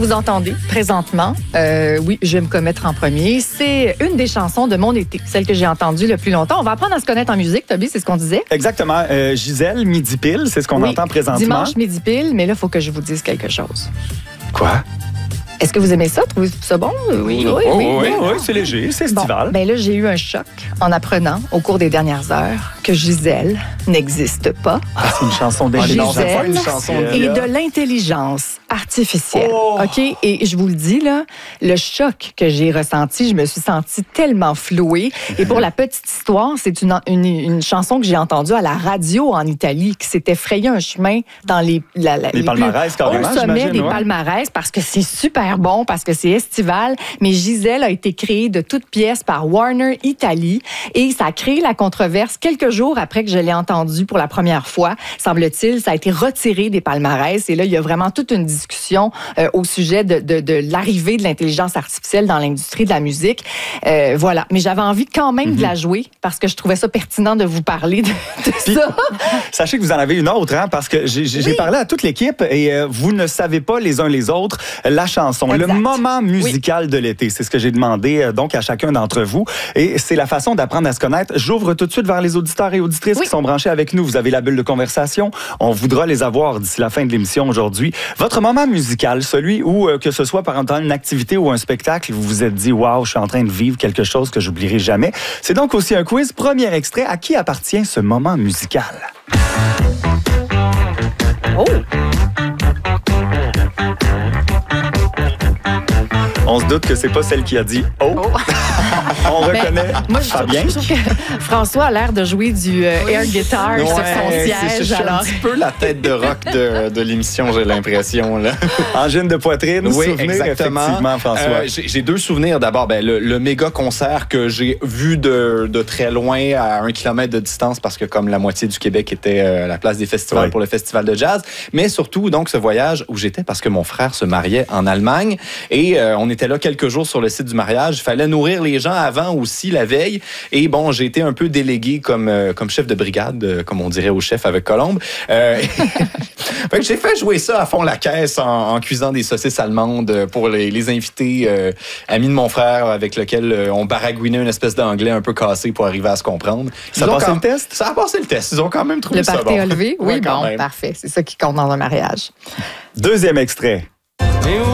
Vous entendez présentement, oui, je vais me commettre en premier. C'est une des chansons de mon été, celle que j'ai entendue le plus longtemps. On va apprendre à se connaître en musique, Toby, c'est ce qu'on disait. Exactement. Gisèle, midi pile, c'est ce qu'on entend présentement. Dimanche, midi pile, mais là, il faut que je vous dise quelque chose. Quoi? Est-ce que vous aimez ça? Trouvez-vous ça bon? Oui, c'est léger, c'est estival. Bon, ben là, j'ai eu un choc en apprenant au cours des dernières heures que Gisèle n'existe pas. Ah, c'est une chanson d'intelligence. Gisèle et de l'intelligence artificielle. Oh. OK? Et je vous le dis, là, le choc que j'ai ressenti, je me suis sentie tellement flouée. Et pour la petite histoire, c'est une chanson que j'ai entendue à la radio en Italie qui s'était frayé un chemin dans les palmarès, carrément, au sommet des ouais. palmarès parce que c'est super bon, parce que c'est estival. Mais Gisèle a été créée de toutes pièces par Warner Italie et ça a créé la controverse quelques jours après que je l'ai entendue pour la première fois. Semble-t-il, ça a été retiré des palmarès et là, il y a vraiment toute une discussion au sujet de l'arrivée de l'intelligence artificielle dans l'industrie de la musique. Voilà. Mais j'avais envie quand même de la jouer parce que je trouvais ça pertinent de vous parler de ça. Sachez que vous en avez une autre, hein, parce que j'ai parlé à toute l'équipe et vous ne savez pas les uns les autres la chanson. Exact. Le moment musical de l'été, c'est ce que j'ai demandé donc à chacun d'entre vous. Et c'est la façon d'apprendre à se connaître. J'ouvre tout de suite vers les auditeurs et auditrices qui sont branchés avec nous. Vous avez la bulle de conversation. On voudra les avoir d'ici la fin de l'émission aujourd'hui. Votre moment musical, celui où, que ce soit pendant une activité ou un spectacle, vous vous êtes dit « Wow, je suis en train de vivre quelque chose que j'oublierai jamais ». C'est donc aussi un quiz. Premier extrait, à qui appartient ce moment musical? Oh! On se doute que c'est pas celle qui a dit « Oh ». On reconnaît Fabien. Je trouve que François a l'air de jouer du air guitar sur son siège. Je suis un petit peu la tête de rock de l'émission, j'ai l'impression. Là. Angine de poitrine, oui, souvenir, exactement. Effectivement, François. J'ai deux souvenirs. D'abord, le méga concert que j'ai vu de très loin, à 1 kilomètre de distance, parce que comme la moitié du Québec était à la place des festivals pour le festival de jazz. Mais surtout, donc, ce voyage où j'étais parce que mon frère se mariait en Allemagne et on était là quelques jours sur le site du mariage. Il fallait nourrir les gens avant aussi, la veille. Et bon, j'ai été un peu délégué comme chef de brigade, comme on dirait au chef avec Colombe. Fait que j'ai fait jouer ça à fond la caisse en cuisant des saucisses allemandes pour les invités amis de mon frère avec lequel on baragouinait une espèce d'anglais un peu cassé pour arriver à se comprendre. Ça a passé le test? Ça a passé le test. Ils ont quand même trouvé ça bon. Le party a levé? Oui, quand bon, même. Parfait. C'est ça qui compte dans un mariage. Deuxième extrait.